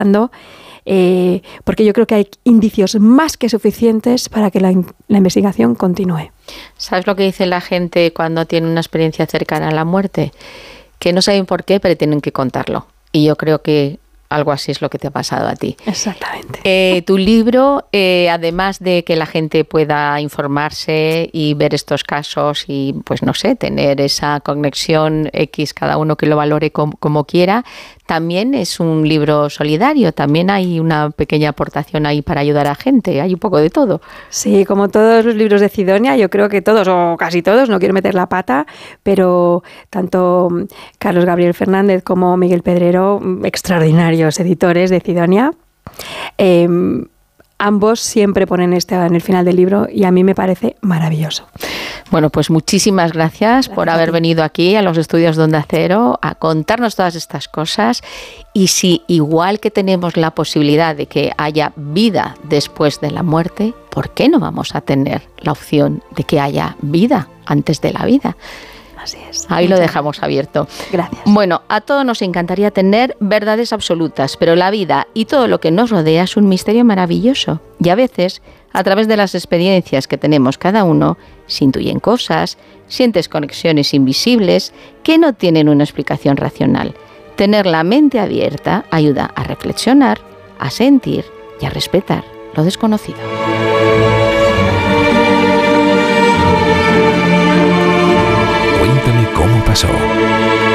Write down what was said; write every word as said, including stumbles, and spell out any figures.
eh, porque yo creo que hay indicios más que suficientes para que la, la investigación continúe. ¿Sabes lo que dice la gente cuando tiene una experiencia cercana a la muerte? Que no saben por qué, pero tienen que contarlo. Y yo creo que algo así es lo que te ha pasado a ti. Exactamente. Eh, tu libro, eh, además de que la gente pueda informarse y ver estos casos y, pues no sé, tener esa conexión X, cada uno que lo valore como, como quiera, también es un libro solidario. También hay una pequeña aportación ahí para ayudar a gente. Hay un poco de todo. Sí, como todos los libros de Sidonia, yo creo que todos, o casi todos, no quiero meter la pata, pero tanto Carlos Gabriel Fernández como Miguel Pedrero, extraordinarios editores de Sidonia, eh, ambos siempre ponen este en el final del libro y a mí me parece maravilloso. Bueno, pues muchísimas gracias, gracias por haber a venido aquí a los estudios de Onda Cero a contarnos todas estas cosas. Y si igual que tenemos la posibilidad de que haya vida después de la muerte, ¿por qué no vamos a tener la opción de que haya vida antes de la vida? Así es. Ahí lo dejamos abierto. Gracias. Bueno, a todos nos encantaría tener verdades absolutas, pero la vida y todo lo que nos rodea es un misterio maravilloso. Y a veces, a través de las experiencias que tenemos cada uno, se intuyen cosas, sientes conexiones invisibles que no tienen una explicación racional. Tener la mente abierta ayuda a reflexionar, a sentir y a respetar lo desconocido. Cuéntame cómo pasó.